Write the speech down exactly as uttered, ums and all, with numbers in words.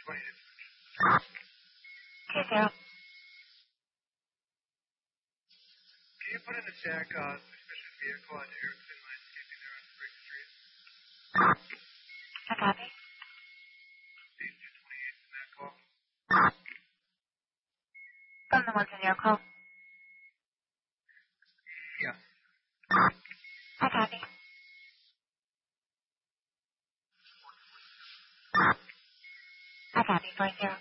Two zero. Can you put in the check, uh, suspicious vehicle on Erickson Landscaping there on Spring Street? I copy. Page two twenty-eight in that call. From the ones in your call. Yeah. I copy. I copy. Four zero.